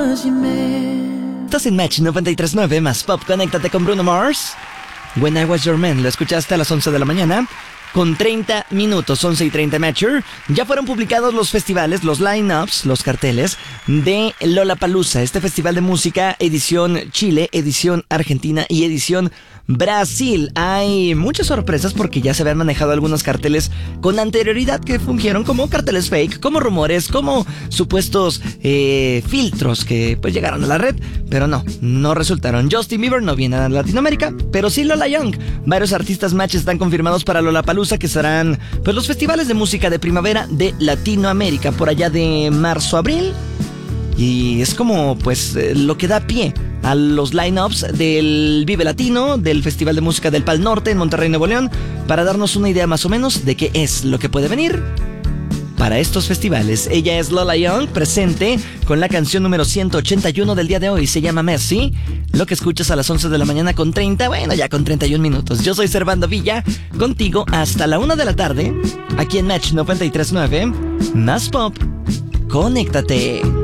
Estás en Match 93.9 más Pop. Conéctate con Bruno Mars. When I Was Your Man, lo escuchaste a las 11 de la mañana con 30 minutos, 11:30 Matcher. Ya fueron publicados los festivales, los line-ups, los carteles de Lollapalooza, este festival de música edición Chile, edición Argentina y edición Brasil. Hay muchas sorpresas porque ya se habían manejado algunos carteles con anterioridad que fungieron como carteles fake, como rumores, como supuestos filtros que pues llegaron a la red, pero no resultaron. Justin Bieber no viene a Latinoamérica, pero sí Lola Young. Varios artistas match están confirmados para Lollapalooza, que serán pues los festivales de música de primavera de Latinoamérica por allá de marzo a abril. Y es como pues lo que da pie a los line-ups del Vive Latino, del Festival de Música del Pal Norte en Monterrey, Nuevo León, para darnos una idea más o menos de qué es lo que puede venir para estos festivales. Ella es Lola Young, presente con la canción número 181 del día de hoy. Se llama Messi. Lo que escuchas a las 11 de la mañana con 30, bueno, ya con 31 minutos. Yo soy Servando Villa, contigo hasta la 1 de la tarde, aquí en Match 93.9, más Pop. Conéctate.